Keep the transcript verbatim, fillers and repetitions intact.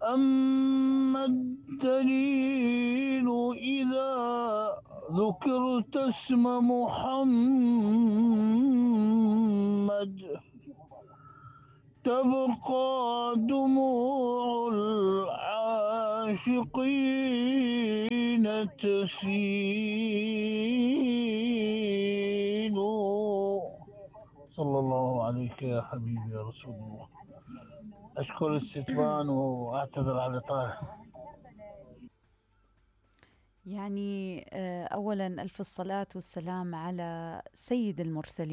أما الدليل إذا ذكرت اسم محمد تبقى دموع العاشقين تسيل. صلى الله عليك يا حبيبي يا رسول الله. أشكر الاستثمار وأعتذر على الإطالة. يعني آه، أولا ألف الصلاة والسلام على سيد المرسلين.